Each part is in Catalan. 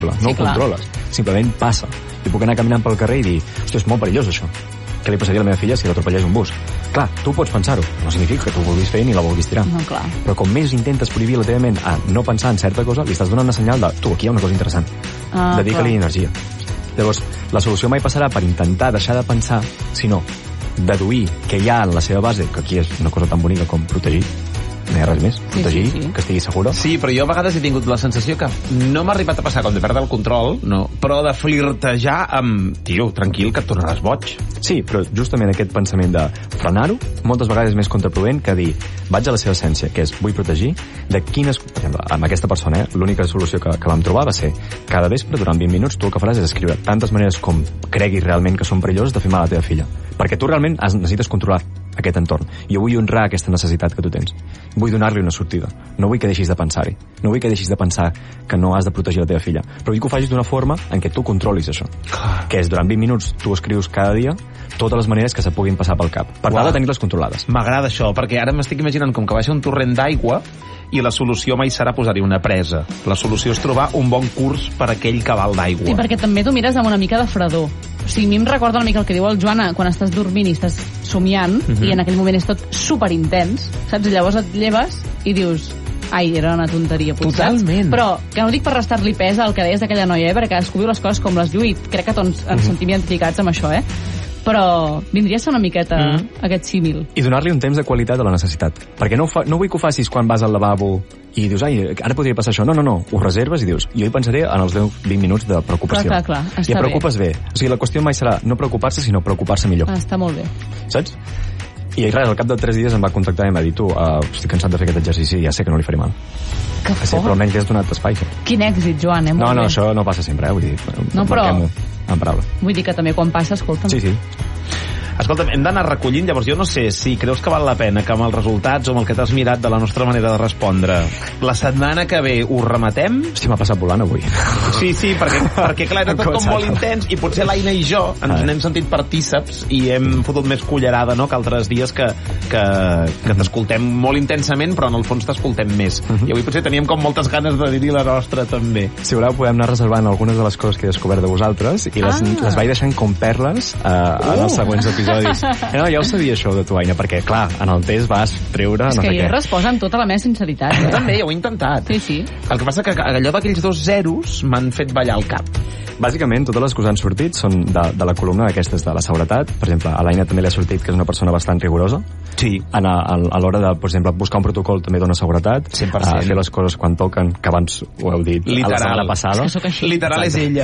no ho controles, simplement passa. Jo puc anar caminant pel carrer i dir, hòstia, és molt perillós això, què li passaria a la meva filla si l'atropellés un bus? Clar, tu pots pensar-ho, no significa que tu ho vulguis fer ni la vulguis tirar. No, clar. Però com més intentes prohibir la teva ment a no pensar en certa cosa, li estàs donant una senyal de, tu, aquí hi ha una cosa interessant, dedica-li energia. Llavors, la solució mai passarà per intentar deixar de pensar, sinó deduir que hi ha en la seva base, que aquí és una cosa tan bonica com protegir, no hi ha res més, protegir, que estigui segura. Sí, però jo a vegades he tingut la sensació que no m'ha arribat a passar com de perdre el control, no, però de flirtejar amb, tio, tranquil, que et tornaràs boig. Sí, però justament aquest pensament de frenar-ho moltes vegades és més contraproduent que dir vaig a la seva essència, que és vull protegir de quines... Per exemple, amb aquesta persona, l'única solució que vam trobar va ser cada vespre, durant 20 minuts, tu el que faràs és escriure tantes maneres com creguis realment que són perilloses de fer mal a la teva filla. Perquè tu realment necessites controlar aquest entorn. Jo vull honrar aquesta necessitat que tu tens. Vull donar-li una sortida. No vull que deixis de pensar-hi. No vull que deixis de pensar que no has de protegir la teva filla. Però vull que ho facis d'una forma en què tu controlis això. Que és durant 20 minuts tu escrius cada dia totes les maneres que se puguin passar pel cap. Per tal de tenir-les controlades. M'agrada això, perquè ara m'estic imaginant com que baixa un torrent d'aigua i la solució mai serà posar-hi una presa. La solució és trobar un bon curs per aquell cabal d'aigua. Sí, perquè també tu mires amb una mica de fredor. O sigui, a mi em recorda una mica el que diu el Joan quan estàs dormint i estàs somiant i en aquell moment és tot superintens, saps? I llavors et lleves i dius ai, era una tonteria, potser. Totalment. Però que no dic per restar-li pes al que deies d'aquella noia, perquè cadascú viu les coses com les viu i crec que tots ens sentim identificats amb això, però vindria a ser una miqueta aquest símil. I donar-li un temps de qualitat a la necessitat. Perquè no vull que ho facis quan vas al lavabo i dius, ai, ara podria passar això. No, ho reserves i dius, jo hi pensaré en els 10-20 minuts de preocupació. Però clar, i et preocupes bé. O sigui, la qüestió mai serà no preocupar-se, sinó preocupar-se millor. Està molt bé. Saps? I res, al cap de 3 dies em va contactar i em va dir, tu, estic cansat de fer aquest exercici i ja sé que no li faré mal. Que fort. Sí, però almenys li has donat espai. Quin èxit, Joan, No, això no passa sempre, vull dir, no, però en paraula. Vull dir que també quan passa, escolta'm. Sí. Escolta'm, hem d'anar recollint, llavors jo no sé si creus que val la pena que amb els resultats o amb el que t'has mirat de la nostra manera de respondre, la setmana que ve ho rematem? Hòstia, m'ha passat volant avui. Sí, perquè clar, era tot com molt intens i potser l'Aina i jo ens n'hem sentit partíceps i hem fotut més cullerada, no?, que altres dies que t'escoltem molt intensament però en el fons t'escoltem més. I avui potser teníem com moltes ganes de dir-hi la nostra també. Si voleu podem anar reservant algunes de les coses que he descobert de vosaltres i les vaig deixant com perles en els següents episodis. No, ja ho sabia això de tu, Aina, perquè clar, en el test vas treure és que jo he respost amb tota la meva sinceritat. Jo també, ho he intentat. Sí. El que passa que allò d'aquells 2 zeros m'han fet ballar el cap. Bàsicament, totes les que us han sortit són de la columna d'aquestes de la seguretat. Per exemple, a l'Aina també li ha sortit que és una persona bastant rigorosa. Sí. A l'hora de, per exemple, buscar un protocol també dona seguretat. 100%. Fer les coses quan toquen, que abans ho heu dit a la setmana passada. És que sóc així. Literal és ella.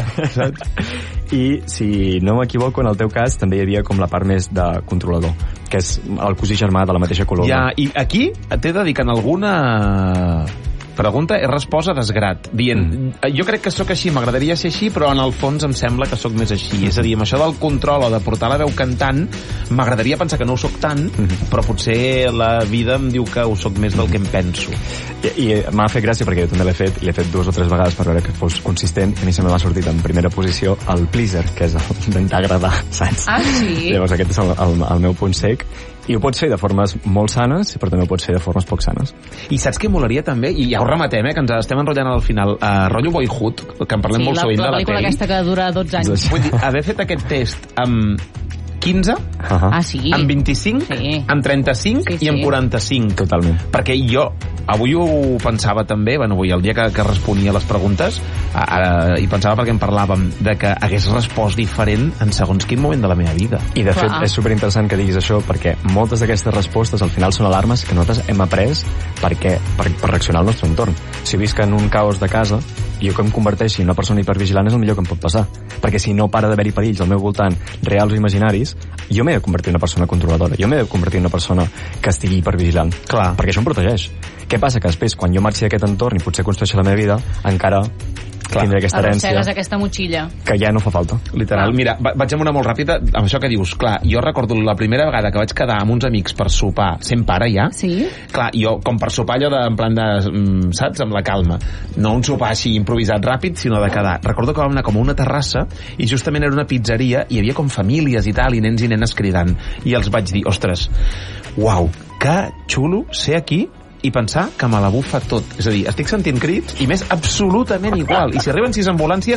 I, si no m'equivoco, en el teu cas també hi havia com la part més de controlador, que és el cosí germà de la mateixa columna. Ja, i aquí t'he de dir que en alguna pregunta he respost a desgrat, dient jo crec que sóc així, m'agradaria ser així, però en el fons em sembla que sóc més així. És a dir, amb això del control o de portar la veu cantant, m'agradaria pensar que no ho sóc tant, però potser la vida em diu que ho sóc més del que em penso. I m'ha fet gràcia perquè jo també l'he fet, i l'he fet 2 o 3 vegades per veure que fos consistent, i a mi sempre m'ha sortit en primera posició el pleaser, que és el d'intentar agradar, saps? Ah, sí? Llavors aquest és el meu punt sec. I ho pots fer de formes molt sanes, però també ho pots fer de formes poc sanes. I saps què molaria també? I ja ho rematem, que ens estem enrotllant al final. Rotllo Boyhood, que en parlem molt sovint de la pel·lícula aquesta que dura 12 anys. Vull dir, haver fet aquest test amb 15, sí. amb 25, amb 35 i amb 45. Totalment. Perquè jo avui ho pensava també, avui el dia que responia les preguntes, i pensava perquè en parlàvem de que hagués respost diferent en segons quin moment de la meva vida. I de fet és superinteressant que diguis això, perquè moltes d'aquestes respostes al final són alarmes que nosaltres hem après per reaccionar al nostre entorn. Si visc en un caos de casa, jo que em converteixi en una persona hipervigilant és el millor que em pot passar, perquè si no para d'haver-hi perills al meu voltant, reals o imaginaris, jo m'he de convertir en una persona controladora, jo m'he de convertir en una persona que estigui hipervigilant. Clar. Perquè això em protegeix. Què passa? Que després, quan jo marxi d'aquest entorn i potser construeixi la meva vida, encara tindré aquesta herència. Arrossegues aquesta motxilla. Que ja no fa falta. Literal. Mira, vaig amb una molt ràpida, amb això que dius. Clar, jo recordo la primera vegada que vaig quedar amb uns amics per sopar, sent pare ja. Sí. Clar, jo, com per sopar allò en plan de, saps, amb la calma. No un sopar així improvisat ràpid, sinó de quedar. Recordo que vam anar com a una terrassa i justament era una pizzeria i hi havia com famílies i tal, i nens i nenes cridant. I els vaig dir, ostres, uau, que xulo ser aquí i pensar que me la bufa tot. És a dir, estic sentint crits i més absolutament igual. I si arriben 6 ambulàncies,